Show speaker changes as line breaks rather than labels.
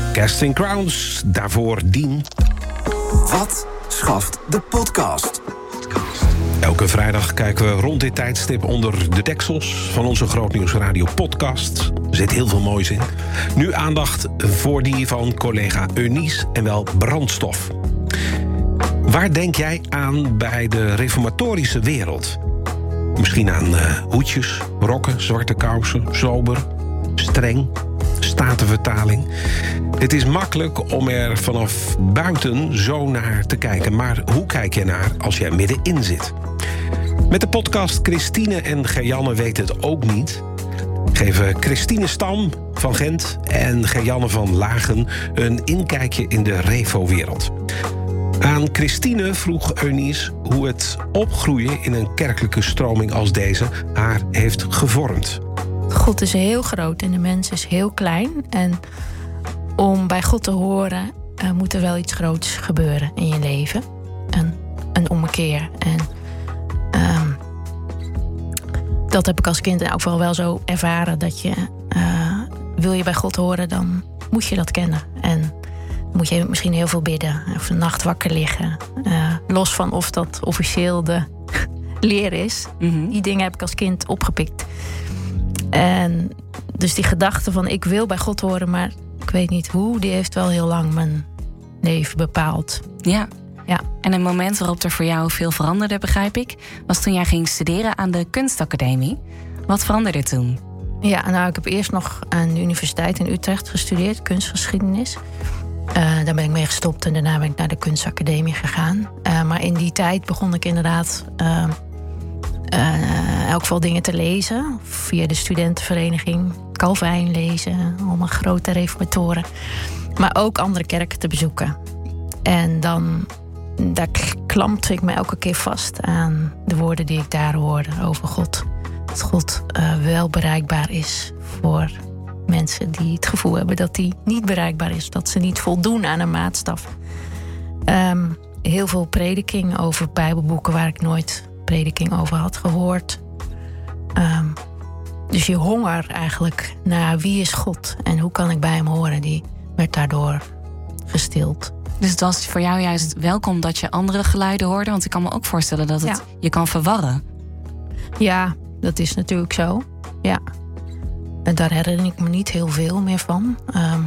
Casting Crowns, daarvoor Dien.
Wat schaft de podcast?
Elke vrijdag kijken we rond dit tijdstip onder de deksels van onze Grootnieuws Radio podcast. Er zit heel veel moois in. Nu aandacht voor die van collega Eunice en wel brandstof. Waar denk jij aan bij de reformatorische wereld? Misschien aan hoedjes, rokken, zwarte kousen, sober, streng, statenvertaling. Het is makkelijk om er vanaf buiten zo naar te kijken. Maar hoe kijk je naar als jij middenin zit? Met de podcast Christine en Gerjanne weten het ook niet. Geven Christine Stam van Gent en Gerjanne van Lagen een inkijkje in de revo-wereld. Aan Christine vroeg Eunice hoe het opgroeien in een kerkelijke stroming als deze haar heeft gevormd.
God is heel groot en de mens is heel klein. En om bij God te horen moet er wel iets groots gebeuren in je leven. Een ommekeer. En dat heb ik als kind ook wel zo ervaren. Dat je, wil je bij God horen, dan moet je dat kennen. En moet je misschien heel veel bidden. Of een nacht wakker liggen. Los van of dat officieel de leer is. Mm-hmm. Die dingen heb ik als kind opgepikt. En dus die gedachte van ik wil bij God horen, maar ik weet niet hoe, die heeft wel heel lang mijn leven bepaald.
Ja. En een moment waarop er voor jou veel veranderde, begrijp ik, was toen jij ging studeren aan de Kunstacademie. Wat veranderde toen?
Ja, nou, ik heb eerst nog aan de universiteit in Utrecht gestudeerd, kunstgeschiedenis. Daar ben ik mee gestopt en daarna ben ik naar de Kunstacademie gegaan. Maar in die tijd begon ik inderdaad elk geval dingen te lezen. Via de studentenvereniging, Calvijn lezen, allemaal grote reformatoren. Maar ook andere kerken te bezoeken. En daar klampte ik me elke keer vast aan de woorden die ik daar hoorde over God. Dat God wel bereikbaar is voor mensen die het gevoel hebben dat hij niet bereikbaar is. Dat ze niet voldoen aan een maatstaf. Heel veel prediking over bijbelboeken waar ik nooit prediking over had gehoord. Dus je honger eigenlijk naar wie is God en hoe kan ik bij hem horen, die werd daardoor gestild.
Dus het was voor jou juist welkom dat je andere geluiden hoorde? Want ik kan me ook voorstellen dat het je kan verwarren.
Ja, dat is natuurlijk zo. Ja. En daar herinner ik me niet heel veel meer van.